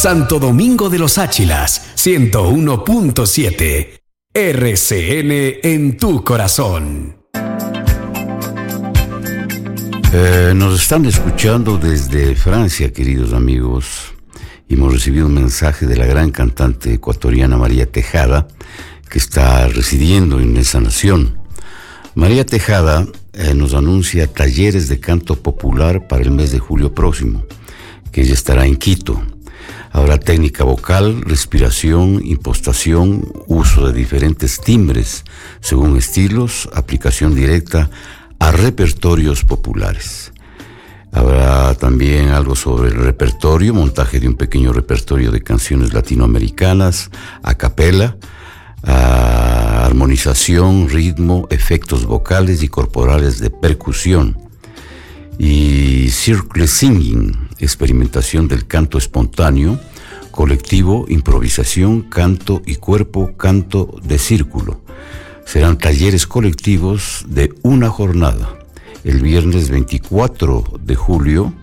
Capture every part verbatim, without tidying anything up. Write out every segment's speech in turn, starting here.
Santo Domingo de los Áchilas, ciento uno punto siete. R C N en tu corazón. Eh, nos están escuchando desde Francia, queridos amigos. Hemos recibido un mensaje de la gran cantante ecuatoriana María Tejada, que está residiendo en esa nación. María Tejada eh, nos anuncia talleres de canto popular para el mes de julio próximo, que ella estará en Quito. Habrá técnica vocal, respiración, impostación, uso de diferentes timbres, según estilos, aplicación directa a repertorios populares. Habrá también algo sobre el repertorio, montaje de un pequeño repertorio de canciones latinoamericanas, a capela, a armonización, ritmo, efectos vocales y corporales de percusión. Y circle singing, experimentación del canto espontáneo, colectivo, improvisación, canto y cuerpo, canto de círculo. Serán talleres colectivos de una jornada, el viernes veinticuatro de julio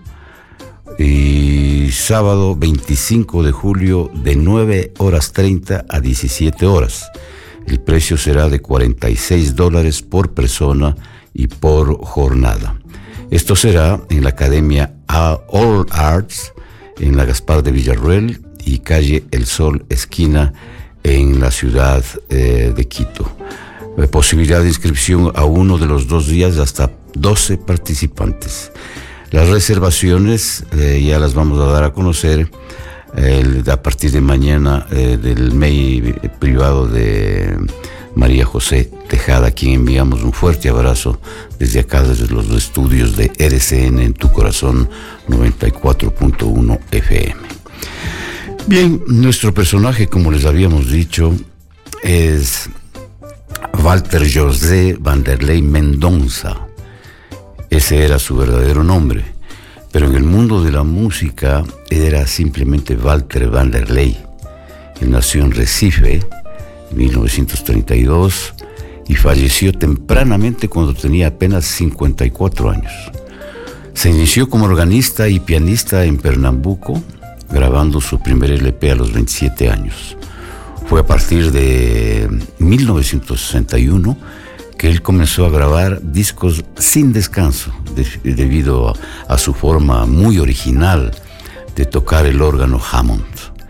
y sábado veinticinco de julio de nueve horas treinta a diecisiete horas. El precio será de cuarenta y seis dólares por persona y por jornada. Esto será en la Academia All Arts, en la Gaspar de Villarroel y calle El Sol, esquina, en la ciudad eh, de Quito. Eh, posibilidad de inscripción a uno de los dos días, hasta doce participantes. Las reservaciones eh, ya las vamos a dar a conocer eh, a partir de mañana eh, del mail privado de María José Tejada, a quien enviamos un fuerte abrazo desde acá, desde los estudios de R C N en tu corazón noventa y cuatro punto uno F M. Bien, nuestro personaje, como les habíamos dicho, es Walter José Vanderlei Mendonça. Ese era su verdadero nombre, pero en el mundo de la música era simplemente Walter Vanderlei. Él nació en Recife en mil novecientos treinta y dos y falleció tempranamente cuando tenía apenas cincuenta y cuatro años. Se inició como organista y pianista en Pernambuco, grabando su primer L P a los veintisiete años. Fue a partir de mil novecientos sesenta y uno que él comenzó a grabar discos sin descanso, de, debido a, a su forma muy original de tocar el órgano Hammond.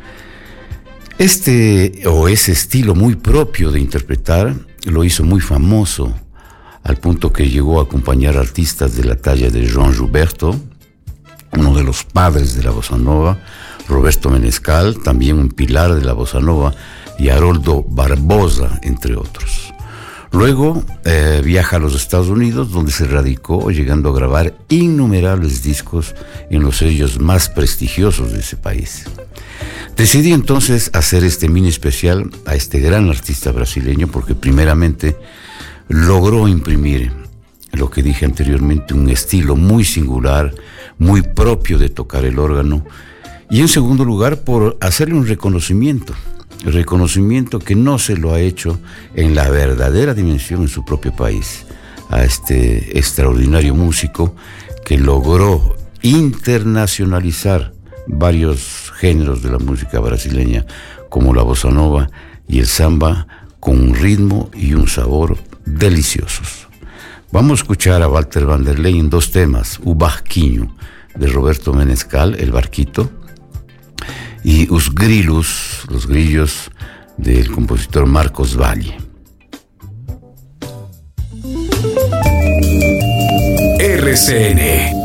Este o ese estilo muy propio de interpretar lo hizo muy famoso, al punto que llegó a acompañar artistas de la talla de João Gilberto, uno de los padres de la bossa nova, Roberto Menescal, también un pilar de la bossa nova, y Haroldo Barbosa, entre otros. Luego eh, viaja a los Estados Unidos, donde se radicó, llegando a grabar innumerables discos en los sellos más prestigiosos de ese país. Decidí entonces hacer este mini especial a este gran artista brasileño porque primeramente logró imprimir, lo que dije anteriormente, un estilo muy singular, muy propio de tocar el órgano, y en segundo lugar por hacerle un reconocimiento, el reconocimiento que no se lo ha hecho en la verdadera dimensión en su propio país, a este extraordinario músico que logró internacionalizar varios géneros de la música brasileña, como la bossa nova y el samba, con un ritmo y un sabor deliciosos. Vamos a escuchar a Walter Vanderlei en dos temas: O Barquinho, de Roberto Menescal, el barquito, y Os Grilos, los grillos, del compositor Marcos Valle. R C N,